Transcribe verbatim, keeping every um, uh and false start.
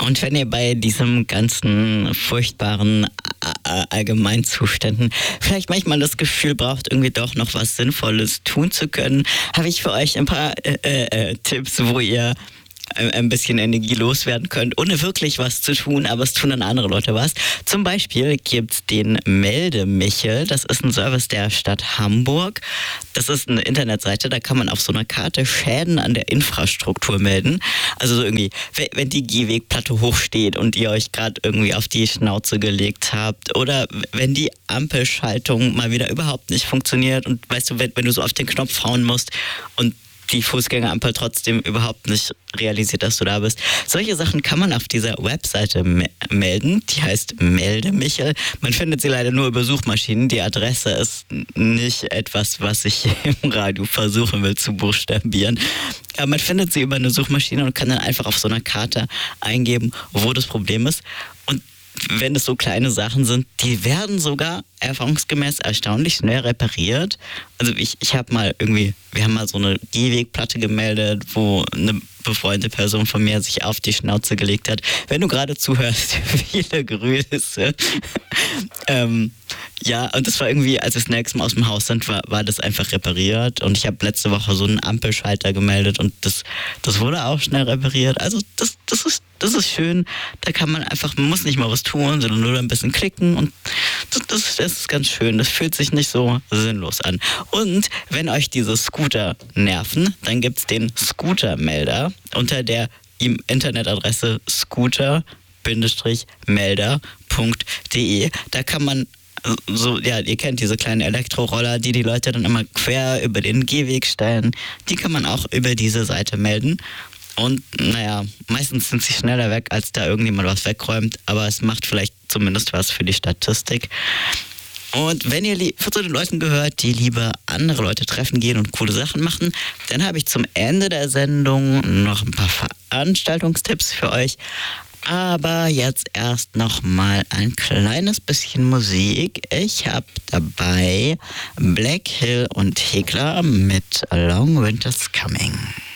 Und wenn ihr bei diesem ganzen furchtbaren A- Allgemeinzuständen vielleicht manchmal das Gefühl braucht, irgendwie doch noch was Sinnvolles tun zu können, habe ich für euch ein paar äh, äh, Tipps, wo ihr ein bisschen Energie loswerden könnt, ohne wirklich was zu tun, aber es tun dann andere Leute was. Zum Beispiel gibt's den Melde-Michel. Das ist ein Service der Stadt Hamburg. Das ist eine Internetseite, da kann man auf so einer Karte Schäden an der Infrastruktur melden. Also so irgendwie, wenn die Gehwegplatte hochsteht und ihr euch gerade irgendwie auf die Schnauze gelegt habt oder wenn die Ampelschaltung mal wieder überhaupt nicht funktioniert und weißt du, wenn, wenn du so auf den Knopf hauen musst und die Fußgängerampel trotzdem überhaupt nicht realisiert, dass du da bist. Solche Sachen kann man auf dieser Webseite me- melden. Die heißt Melde Michel. Man findet sie leider nur über Suchmaschinen. Die Adresse ist nicht etwas, was ich im Radio versuchen will zu buchstabieren. Aber man findet sie über eine Suchmaschine und kann dann einfach auf so einer Karte eingeben, wo das Problem ist. Und wenn es so kleine Sachen sind, die werden sogar erfahrungsgemäß erstaunlich schnell repariert. Also ich, ich habe mal irgendwie, wir haben mal so eine Gehwegplatte gemeldet, wo eine befreundete Person von mir sich auf die Schnauze gelegt hat. Wenn du gerade zuhörst, viele Grüße. ähm, ja, und das war irgendwie, als wir das nächste Mal aus dem Haus sind, war, war das einfach repariert. Und ich habe letzte Woche so einen Ampelschalter gemeldet und das, das wurde auch schnell repariert. Also das, das ist Das ist schön, da kann man einfach, man muss nicht mal was tun, sondern nur ein bisschen klicken und das, das, das ist ganz schön, das fühlt sich nicht so sinnlos an. Und wenn euch diese Scooter nerven, dann gibt's den Scooter-Melder unter der Internetadresse scooter-melder punkt de. Da kann man so, ja, ihr kennt diese kleinen Elektroroller, die die Leute dann immer quer über den Gehweg stellen, die kann man auch über diese Seite melden. Und naja, meistens sind sie schneller weg, als da irgendjemand was wegräumt, aber es macht vielleicht zumindest was für die Statistik. Und wenn ihr li- zu den Leuten gehört, die lieber andere Leute treffen gehen und coole Sachen machen, dann habe ich zum Ende der Sendung noch ein paar Veranstaltungstipps für euch. Aber jetzt erst noch mal ein kleines bisschen Musik. Ich habe dabei Black Hill und Hekla mit A Long Winter's Coming.